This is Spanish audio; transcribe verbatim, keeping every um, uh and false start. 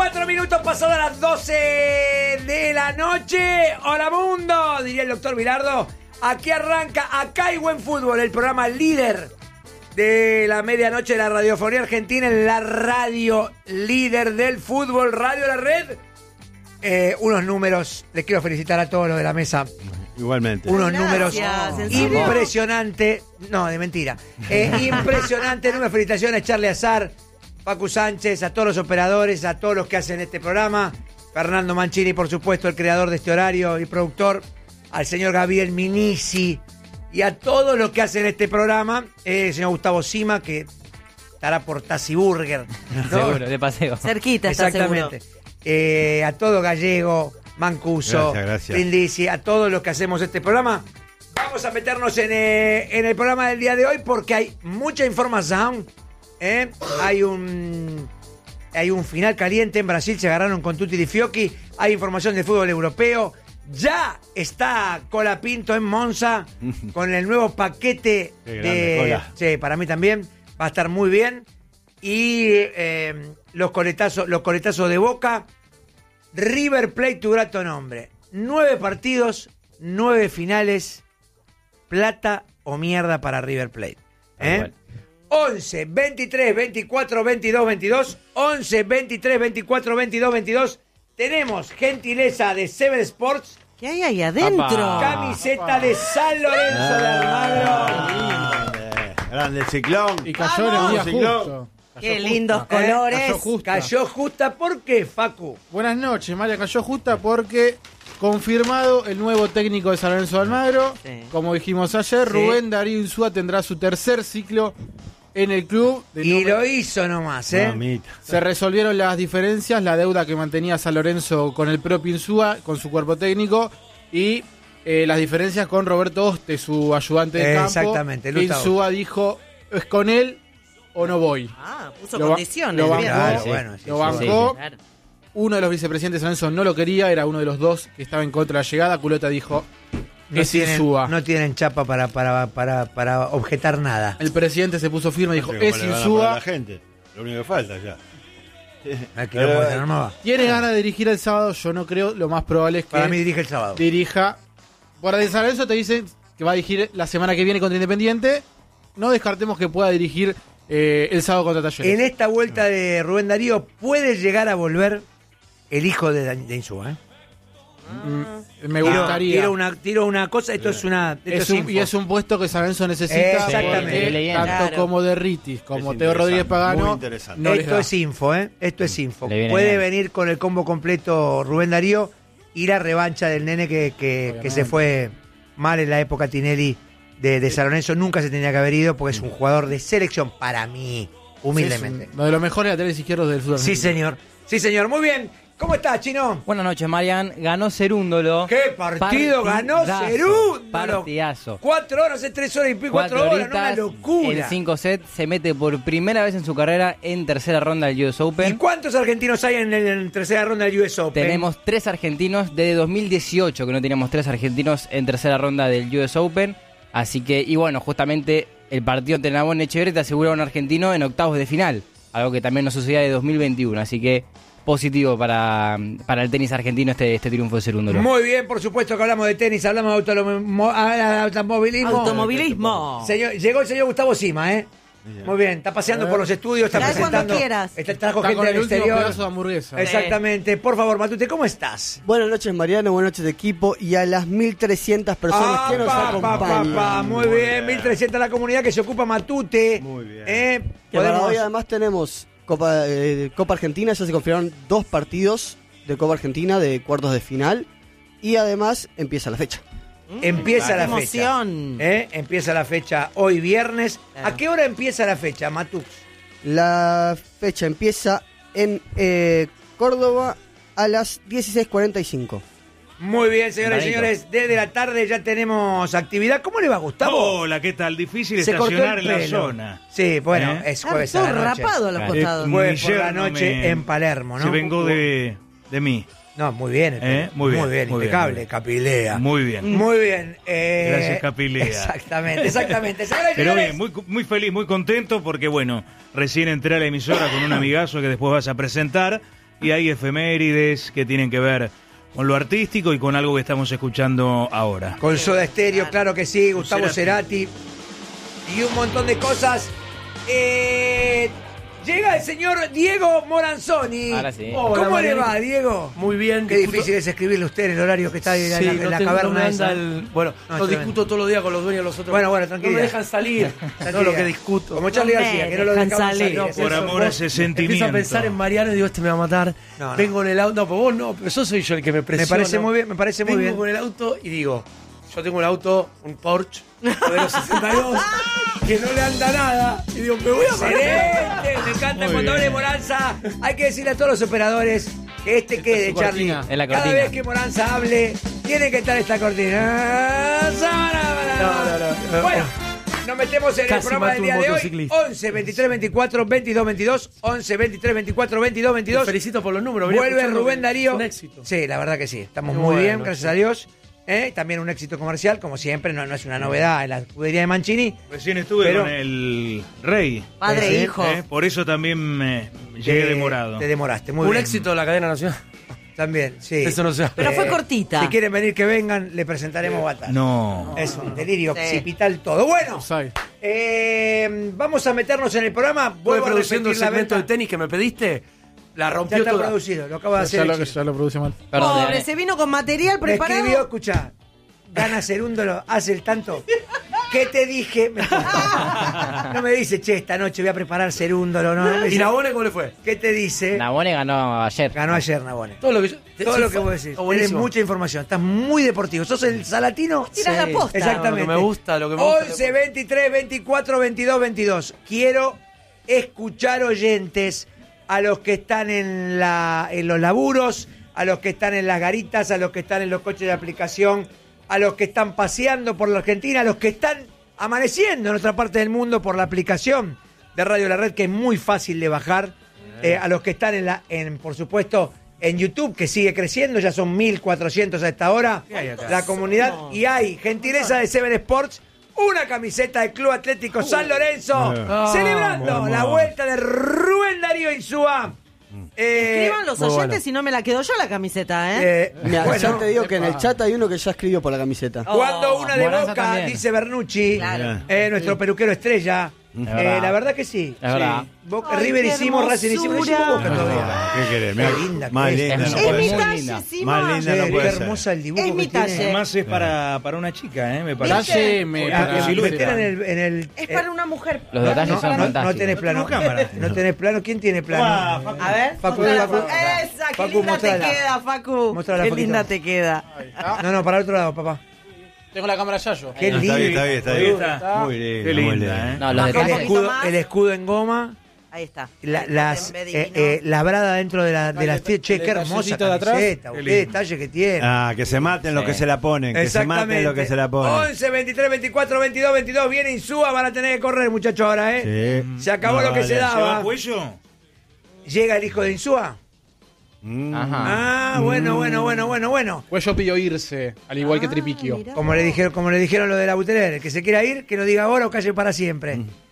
Cuatro minutos pasadas las doce de la noche. Hola mundo, diría el doctor Bilardo. Aquí arranca Acá hay buen fútbol, el programa líder de la medianoche de la radiofonía argentina, en la radio líder del fútbol, Radio La Red. Eh, unos números, les quiero felicitar a todos los de la mesa. Igualmente. Unos Gracias, números ¿en serio? impresionantes. No, de mentira. Eh, impresionante. Número de felicitaciones a Charlie Azar, Facu Sánchez, a todos los operadores, a todos los que hacen este programa. Fernando Mancini, por supuesto, el creador de este horario y productor. Al señor Gabriel Minisi y a todos los que hacen este programa. Eh, el señor Gustavo Sima, que estará por Tassi Burger, ¿no? Seguro, de paseo. Cerquita, está Exactamente. seguro. Eh, a todo Gallego, Mancuso, Gracias, gracias. Brindisi, a todos los que hacemos este programa. Vamos a meternos en, eh, en el programa del día de hoy porque hay mucha información. ¿eh? Hay un hay un final caliente en Brasil, se agarraron con Tutti di Fiocchi. Hay información de fútbol europeo. Ya está Colapinto en Monza con el nuevo paquete Qué grande, de... Cola. Sí, para mí también va a estar muy bien. Y eh, los coletazos, los coletazos de Boca. River Plate, tu grato nombre. Nueve partidos, nueve finales. Plata o mierda para River Plate. ¿eh? Igual. once, veintitrés, veinticuatro, veintidós, veintidós. once, veintitrés, veinticuatro, veintidós, veintidós. Tenemos gentileza de Seven Sports. ¿Qué hay ahí adentro? Apa. Camiseta de San Lorenzo de Almagro. Grande, grande ciclón. Y cayó en el día Ciclón. justo. Qué Cayó lindos justa. colores. Cayó justa. Cayó justa. ¿Por qué, Facu? Buenas noches, María. Cayó justa porque confirmado el nuevo técnico de San Lorenzo de Almagro. Sí. Como dijimos ayer, Sí. Rubén Darío Insúa tendrá su tercer ciclo en el club. De Y nombre- lo hizo nomás, ¿eh? Mamita. Se resolvieron las diferencias, la deuda que mantenía San Lorenzo con el propio Insúa, con su cuerpo técnico, y eh, las diferencias con Roberto Oste, su ayudante de campo. Exactamente, que Luta Insúa dijo, ¿es con él o no voy? Ah, puso Lo ba- condiciones. lo bien. bancó, Claro, sí. bueno, sí, lo sí. bancó. Claro. Uno de los vicepresidentes de San Lorenzo no lo quería, era uno de los dos que estaba en contra de la llegada. Culota dijo, No es tienen, Insúa. no tienen chapa para, para, para, para objetar nada. El presidente se puso firme y dijo, Como es le van a poner a Insúa. la gente. Lo único que falta ya. Aquí no puede ser, no va. ¿Tiene ganas de dirigir el sábado? Yo no creo, lo más probable es que Para mí dirige el sábado. dirija. Por de San Lorenzo te dicen que va a dirigir la semana que viene contra Independiente. No descartemos que pueda dirigir eh, el sábado contra Talleres. En esta vuelta de Rubén Darío puede llegar a volver el hijo de, de Insúa, ¿eh? Mm, me Tiro- gustaría. Tiro una, tiro una cosa, esto es una... Esto Es es un- info. y es un puesto que San Lorenzo necesita. Exactamente. porque Leyenda. tanto Claro. como de Ritis como Es Teo Rodríguez interesante, Pagano. muy interesante. no les Esto da. es info, ¿eh? Esto es info. Le viene Puede bien. venir con el combo completo Rubén Darío y la revancha del nene que, que, que se fue mal en la época Tinelli de, de San Lorenzo. Nunca se tenía que haber ido porque es un jugador de selección para mí, humildemente. Es uno de los mejores laterales izquierdos del fútbol Sí, argentino. señor. Sí, señor. Muy bien. ¿Cómo estás, Chino? Buenas noches, Marian. Ganó Cerúndolo. ¿Qué partido ganó Partidazo, Cerúndolo? Partidazo. Cuatro horas, hace tres horas y pico, cuatro, Cuatro horas, ¿no? Una horitas, locura. en cinco sets, se mete por primera vez en su carrera en tercera ronda del U S ¿Y Open. cuántos argentinos hay en, en tercera ronda del U S Open? Tenemos tres argentinos desde dos mil dieciocho que no teníamos tres argentinos en tercera ronda del U S Open. Así que, y bueno, justamente el partido entre Nabón y Echeverri te asegura un argentino en octavos de final. Algo que también nos sucedía de dos mil veintiuno. Así que positivo para, para el tenis argentino este, este triunfo de Cerúndolo. Muy bien, por supuesto que hablamos de tenis, hablamos de automo- ah, automovilismo. Automovilismo. Señor, llegó el señor Gustavo Sima, ¿eh? Muy bien, está paseando por los estudios, está Trae presentando. cuando quieras. Está, trajo Está gente con del el último exterior. pedazo de hamburguesa. Exactamente. Por favor, Matute, ¿cómo estás? Buenas noches, Mariano, buenas noches, equipo, y a las mil trescientas personas Ah, que nos pa, pa, pa, acompañan. pa. Muy Muy bien, bien. mil trescientos la comunidad que se ocupa Matute. Muy bien. ¿eh? Que para Podemos- hoy además tenemos Copa, eh, Copa Argentina, ya se confirmaron dos partidos de Copa Argentina de cuartos de final, y además empieza la fecha. Empieza Qué la emoción. fecha. ¿eh? Empieza la fecha hoy viernes. Claro. ¿A qué hora empieza la fecha, Matux? La fecha empieza en eh, Córdoba a las dieciséis cuarenta y cinco. Muy bien, señoras y Tempranito. señores, desde la tarde ya tenemos actividad. ¿Cómo le va, Gustavo? Hola, ¿qué tal? Difícil Se cortó estacionar el en la pelo. zona. Sí, bueno, ¿Eh? es jueves Está a todo la noche. rapado a los Claro. costados. Eh, Jueves Mi por la yerno noche me- en Palermo, ¿no? Se vengó de, de mí. No, muy bien, el ¿Eh? pelo. Muy bien, muy bien, muy bien, impecable, muy bien. Capilea. Muy bien. Muy bien. eh, Gracias, Capilea. Exactamente, exactamente. Señoras y Pero señores, bien, muy, muy feliz, muy contento porque, bueno, recién entré a la emisora con un amigazo que después vas a presentar. y hay efemérides que tienen que ver con lo artístico y con algo que estamos escuchando ahora. Con Soda Stereo, claro que sí, Gustavo Cerati y un montón de cosas. Eh, llega el señor Diego Moranzoni. Ahora sí. Hola, ¿Cómo le Mariano. va, Diego? Muy bien. Qué discuto- difícil es escribirle a usted en el horario que está ahí en Sí, la, no en la tengo- no caverna me esa. anda el- bueno, No, no, está discuto todos los días con los dueños de los otros. Bueno, bueno, No tranquilidad. me dejan salir. No, lo que discuto. Como Charlie No me García, que no lo dejan dejamos salir. salir. No, Es por eso. amor a Vos- ese Empiezo sentimiento. a pensar en Mariano y digo, este me va a matar. No, no. Vengo en el auto. No, pero vos no, pero yo soy yo el que me presiona. Me parece muy bien, me parece muy Vengo bien. con el auto y digo, yo tengo un auto, un Porsche, modelo sesenta y dos, que no le anda nada. Y digo, me voy a parar. Excelente, me encanta Muy cuando bien. hable Moranza. Hay que decirle a todos los operadores que este quede, su Charlie. cortina. Es la Cada cortina. vez que Moranza hable, tiene que estar esta cortina. No, no, no. Bueno, nos metemos en el Casi programa del mato un día de hoy. motociclista. once, veintitrés, veinticuatro, veintidós, veintidós. once, veintitrés, veinticuatro, veintidós, Te veintidós. felicito por los números. venía Vuelve escuchando Rubén que Darío. es Un éxito. Sí, la verdad que sí. Estamos Qué muy bueno, bien, gracias sí. a Dios. ¿Eh? También un éxito comercial, como siempre, no, no es una novedad en la escudería de Mancini. Recién estuve Pero- con el Rey. Padre Sí, e hijo. ¿eh? Por eso también me llegué Eh, demorado. Te demoraste, muy Un bien. éxito de la cadena nacional. También, sí. Eso no se hace. Pero fue Eh, cortita. Si quieren venir, que vengan, le presentaremos batalla. No. Es un delirio Sí. occipital todo. Bueno, Offside. eh, vamos a meternos en el programa. Voy Vuelvo a produciendo el repetir la segmento de venta. tenis que me pediste. La Ya rompió está toda. producido, lo acaba de Ya hacer. lo, el que chico. ya lo produce mal. Perdón, Pobre, eh. se vino con material Me preparado. escribió, escucha, gana Cerúndolo, hace el tanto. ¿Qué te dije? Me- no me dice, che, esta noche voy a preparar Cerúndolo. No, no me ¿Y dice, Nabone cómo le fue? ¿qué te dice? Nabone ganó ayer. Ganó ayer Nabone. Todo lo que yo. Todo sí, lo que fue- vos decís. está Tienes buenísimo. mucha información. Estás muy deportivo. ¿Sos el salatino? Tirás la posta. Exactamente. Lo que me gusta, lo que me gusta. once, veintitrés, veinticuatro, veintidós, veintidós. Quiero escuchar oyentes a los que están en, la, en los laburos, a los que están en las garitas, a los que están en los coches de aplicación, a los que están paseando por la Argentina, a los que están amaneciendo en otra parte del mundo por la aplicación de Radio La Red, que es muy fácil de bajar, eh, a los que están en la, en, por supuesto, en YouTube, que sigue creciendo, ya son mil cuatrocientos a esta hora, hay acá? la comunidad, y hay gentileza de Seven Sports, una camiseta del Club Atlético San Lorenzo, Ah, celebrando vamos. la vuelta de Rubén Darío Insúa. Eh, Escriban los muy oyentes bueno. si no me la quedo yo la camiseta, ¿eh? eh, Mira, bueno, ya te digo que en el chat hay uno que ya escribió por la camiseta. Oh. cuando una de Moranza Boca, también. dice Bernucci, Claro. eh, nuestro peluquero estrella. Eh, verdad. la verdad que sí. Es verdad. Boca, Ay, River qué hicimos, Racing hicimos, no hicimos Boca hermosura. todavía. ¿Qué querés? Qué Mirá, linda más que es. linda Es no muy Es puede mi ser. muy talle linda. encima. Más linda Sí, no qué puede ser. hermosa el dibujo Es mi que tiene. talle. Además es para, para una chica, ¿eh? Me parece. Talle me Ah, para si lo silueta. metieran en el, en el- Es eh, para una mujer. Los detalles no, son no, no fantásticos. tenés plano. No tengo cámara. No tenés plano. ¿Quién tiene plano? Ah, Facu. A ver, Facu, mostrala, Facu. Facu. Esa, qué Facu, linda mostrala. te queda, Facu. Mostrala, Qué Faquito. linda te queda. No, no, para el otro lado, papá. Tengo la cámara Yayo. Qué No, lindo. está bien, está bien, está Ahí bien. está. Muy lindo, Qué muy linda, lindo. ¿eh? No, los Baja El un detalles. poquito escudo, más. el escudo en goma, Ahí está. la- Ahí las te ve eh, divino. eh, labrada dentro de, la, de las El Che, qué hermosa detallecito de atrás. camiseta, Qué qué lindo. detalle que tiene. Ah, que se maten los Sí. que se la ponen, que se maten los que se la ponen. once, veintitrés, veinticuatro, veintidós, veintidós. Viene Insúa, van a tener que correr, muchachos, ahora, ¿eh? Sí. Se acabó lo que se Vale. ¿Se va daba. a cuello? Llega el hijo de Insúa. Mm. Ajá. Ah, bueno, bueno, bueno, bueno, bueno. Cuello pidió irse, al igual que Tripiquio. mirá. Como le dijeron, como le dijeron lo de la Buterer, el que se quiera ir, que lo diga ahora o calle para siempre.